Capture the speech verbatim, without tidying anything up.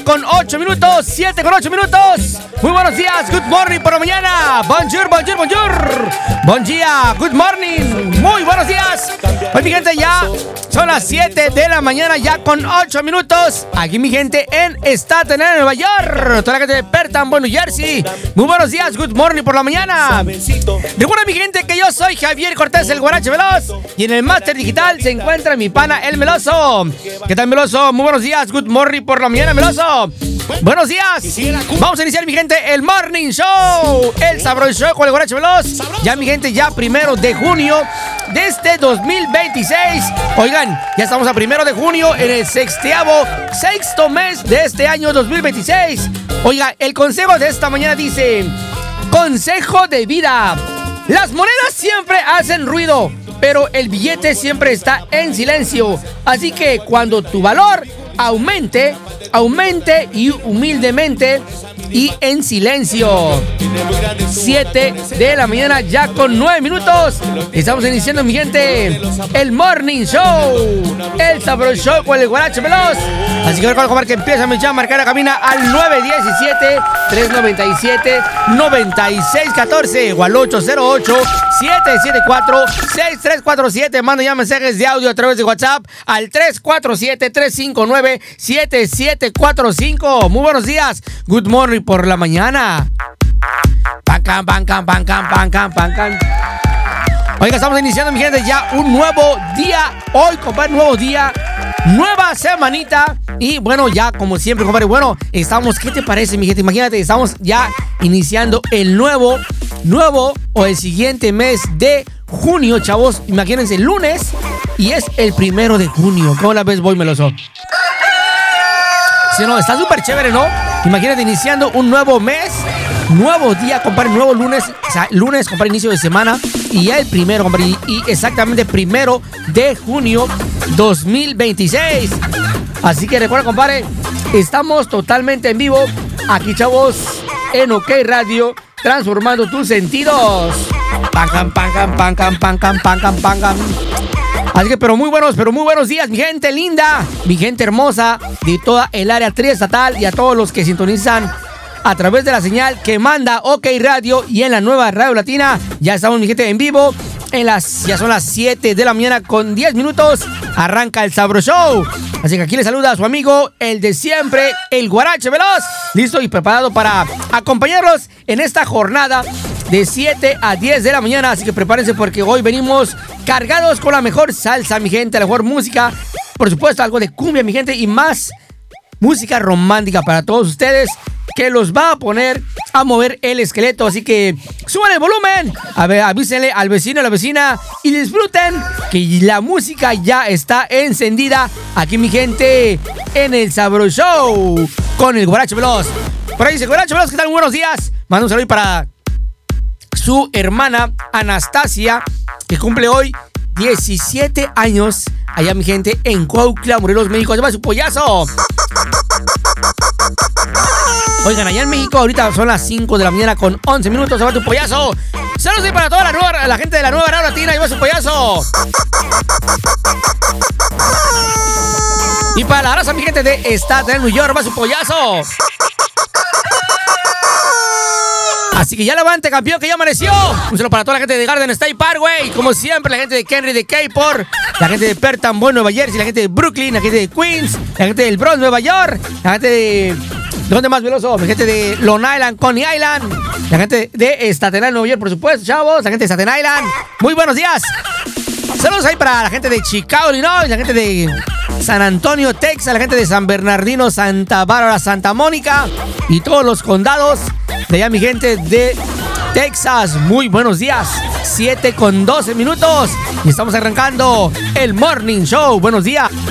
con ocho minutos, siete con ocho minutos. Muy buenos días, good morning por la mañana. Bonjour, bonjour, bonjour. Bon día, good morning. Muy buenos días. Hoy mi gente ya son las siete de la mañana, ya con ocho minutos. Aquí mi gente en Staten Island, Nueva York. Toda la gente de Pertham, New Jersey. Muy buenos días, good morning por la mañana. Recuerda mi gente que yo soy Javier Cortés, el Guarache Veloz. Y en el máster digital se encuentra mi pana, el Meloso. ¿Qué tal, Meloso? Muy buenos días, good morning por la mañana, Meloso. Buenos días. Vamos a iniciar, mi gente, el Morning Show. El Sabroso Show con el Guarache Veloz. Ya, mi gente, ya primero de junio de este dos mil veintiséis. Oigan, ya estamos a primero de junio en el sexteavo, sexto mes de este año dos mil veintiséis. Oiga, el consejo de esta mañana dice: consejo de vida. Las monedas siempre hacen ruido, pero el billete siempre está en silencio. Así que cuando tu valor aumente, aumente y humildemente y en silencio. siete de la mañana, ya con nueve minutos. Estamos iniciando, mi gente, el Morning Show, el Sabroso Show con el Guarache Veloz. Así que recuerda comer que empieza a marcar la cabina al nueve diecisiete, trescientos noventa y siete, noventa y seis catorce o al ocho cero ocho, siete siete cuatro, seis tres cuatro siete. Manda ya mensajes de audio a través de WhatsApp al tres cuatro siete, tres cinco nueve, siete siete cuatro cinco. Muy buenos días, good morning por la mañana. Pancan, pancan, pancan, pancan, pancan. Oiga, estamos iniciando, mi gente, ya un nuevo día. Hoy, compadre, nuevo día, nueva semanita. Y bueno, ya como siempre, compadre, bueno, estamos, ¿qué te parece, mi gente? Imagínate, estamos ya iniciando el nuevo, nuevo o el siguiente mes de junio, chavos. Imagínense, el lunes y es el primero de junio. ¿Cómo la ves, Boy Meloso? Sí, no, está súper chévere, ¿no? Imagínate, iniciando un nuevo mes, nuevo día, compadre, nuevo lunes, o sea, lunes, compadre, inicio de semana, y ya el primero, compadre, y, y exactamente primero de junio dos mil veintiséis. Así que recuerda, compadre, estamos totalmente en vivo, aquí, chavos, en OK Radio, transformando tus sentidos. Pancam, pancam, pancam, pancam, pancam, pancam. Así que, pero muy buenos, pero muy buenos días, mi gente linda, mi gente hermosa de toda el área triestatal y a todos los que sintonizan a través de la señal que manda OK Radio y en la nueva Radio Latina. Ya estamos, mi gente, en vivo. En las, ya son las siete de la mañana con diez minutos. Arranca el Sabroso Show. Así que aquí les saluda a su amigo, el de siempre, el Guarache Veloz. Listo y preparado para acompañarlos en esta jornada de siete a diez de la mañana. Así que prepárense porque hoy venimos cargados con la mejor salsa, mi gente, la mejor música. Por supuesto, algo de cumbia, mi gente, y más música romántica para todos ustedes, que los va a poner a mover el esqueleto. Así que suban el volumen, a ver, avísenle al vecino, a la vecina, y disfruten que la música ya está encendida aquí, mi gente, en el Sabroso Show con el Guarache Veloz. Por ahí dice Guarache Veloz, ¿qué tal? Buenos días. Mando un saludo para su hermana Anastasia, que cumple hoy diecisiete años, allá, mi gente, en Cuautla, Morelos, México. Lleva su pollazo. Oigan, allá en México ahorita son las cinco de la mañana con once minutos. Lleva tu pollazo. Saludos para toda la nueva, la gente de la nueva Radio Latina. Lleva su pollazo. Y para la raza, mi gente de Staten Island, New York, lleva su pollazo. Así que ya levante, campeón, que ya amaneció. Un saludo para toda la gente de Garden State Parkway. Como siempre, la gente de Henry de K-Port, la gente de Pertham, Nueva Jersey, la gente de Brooklyn, la gente de Queens, la gente del Bronx, Nueva York, la gente de... ¿De dónde más, Veloso? La gente de Long Island, Coney Island, la gente de Staten Island, Nueva York, por supuesto, chavos, la gente de Staten Island. Muy buenos días. Saludos ahí para la gente de Chicago, Illinois, la gente de San Antonio, Texas, la gente de San Bernardino, Santa Bárbara, Santa Mónica y todos los condados de allá, mi gente de Texas. Muy buenos días. siete con doce minutos y estamos arrancando el Morning Show. Buenos días.